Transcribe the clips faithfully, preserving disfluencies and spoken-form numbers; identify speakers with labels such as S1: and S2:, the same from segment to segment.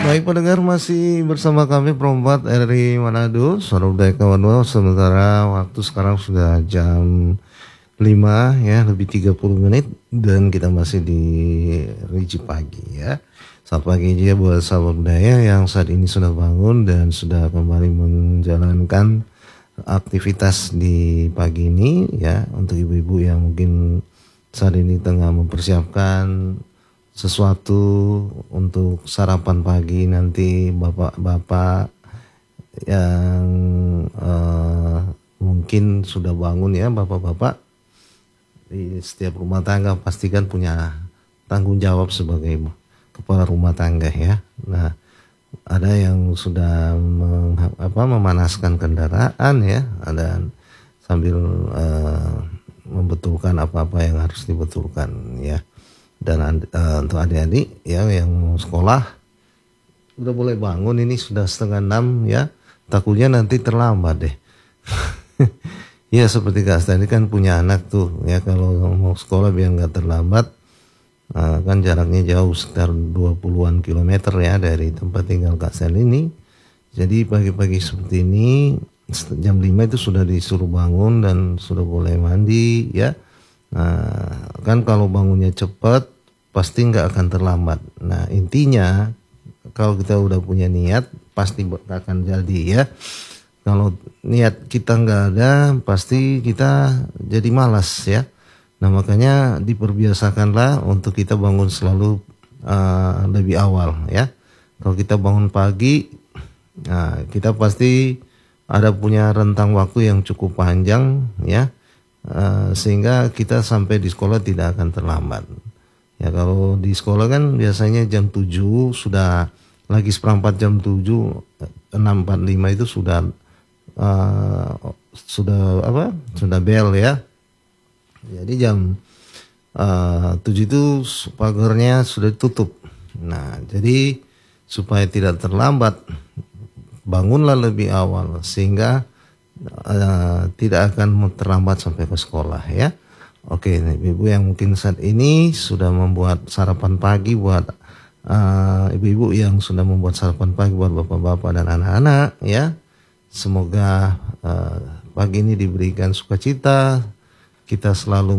S1: Baik pendengar, masih bersama kami Perompat R R I Manado, Suara Budaya Kawan. Sementara waktu sekarang sudah jam lima ya, lebih tiga puluh menit, dan kita masih di Riji Pagi ya. Selamat pagi aja buat sahabat budaya yang saat ini sudah bangun dan sudah kembali menjalankan aktivitas di pagi ini ya. Untuk ibu-ibu yang mungkin saat ini tengah mempersiapkan sesuatu untuk sarapan pagi nanti, bapak-bapak yang uh, mungkin sudah bangun ya, bapak-bapak di setiap rumah tangga pastikan punya tanggung jawab sebagai kepala rumah tangga ya. Nah, ada yang sudah meng, apa, memanaskan kendaraan ya, ada sambil uh, membetulkan apa-apa yang harus dibetulkan ya. Dan uh, untuk adik-adik ya yang sekolah udah boleh bangun, ini sudah setengah enam ya, takutnya nanti terlambat deh. Ya seperti Kak Stan ini kan punya anak tuh ya, kalau mau sekolah biar nggak terlambat, uh, kan jaraknya jauh sekitar dua puluhan kilometer ya dari tempat tinggal Kak Stan ini. Jadi pagi-pagi seperti ini jam lima itu sudah disuruh bangun dan sudah boleh mandi ya. Nah, kan kalau bangunnya cepat pasti nggak akan terlambat. Nah, intinya kalau kita udah punya niat pasti akan jadi ya. Kalau niat kita nggak ada pasti kita jadi malas ya. Nah, makanya diperbiasakanlah untuk kita bangun selalu uh, lebih awal ya. Kalau kita bangun pagi, nah, kita pasti ada punya rentang waktu yang cukup panjang ya. Uh, sehingga kita sampai di sekolah tidak akan terlambat. Ya kalau di sekolah kan biasanya jam tujuh sudah, lagi seperempat jam tujuh, enam empat puluh lima itu sudah uh, sudah apa? Sudah bel ya. Jadi jam uh, tujuh itu pagarnya sudah ditutup. Nah, jadi supaya tidak terlambat, bangunlah lebih awal sehingga Uh, tidak akan terlambat sampai ke sekolah ya. Oke, ibu-ibu yang mungkin saat ini sudah membuat sarapan pagi buat uh, ibu-ibu yang sudah membuat sarapan pagi buat bapak-bapak dan anak-anak ya. Semoga uh, pagi ini diberikan sukacita, kita selalu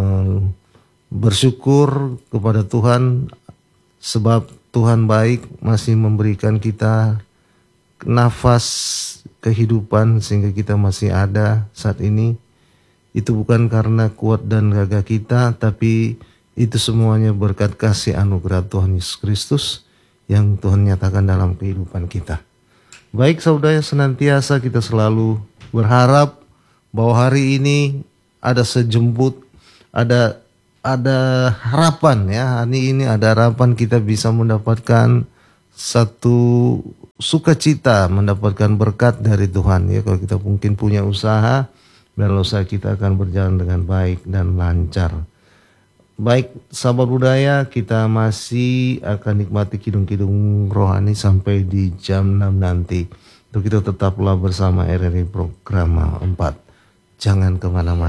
S1: bersyukur kepada Tuhan sebab Tuhan baik, masih memberikan kita nafas kehidupan sehingga kita masih ada saat ini. Itu bukan karena kuat dan gagah kita, tapi itu semuanya berkat kasih anugerah Tuhan Yesus Kristus yang Tuhan nyatakan dalam kehidupan kita. Baik saudara, senantiasa kita selalu berharap bahwa hari ini ada sejemput, ada ada harapan ya. Hari ini ada harapan kita bisa mendapatkan satu sukacita, mendapatkan berkat dari Tuhan ya. Kalau kita mungkin punya usaha, biar usaha kita akan berjalan dengan baik dan lancar. Baik sahabat budaya, kita masih akan nikmati kidung-kidung rohani sampai di jam enam nanti. Untuk itu tetaplah bersama R R I Program empat. Jangan kemana-mana.